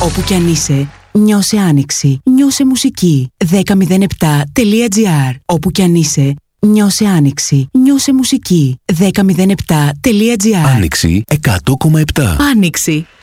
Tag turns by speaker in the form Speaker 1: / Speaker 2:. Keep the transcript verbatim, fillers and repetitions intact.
Speaker 1: Όπου κι αν είσαι, νιώσε άνοιξη. Νιώσε μουσική. δέκα μηδέν επτά τελεία τζι άρ. Όπου κι αν είσαι, νιώσε άνοιξη. Νιώσε μουσική. δέκα μηδέν επτά τελεία τζι άρ.
Speaker 2: Άνοιξη εκατό κόμμα επτά.
Speaker 1: Άνοιξη.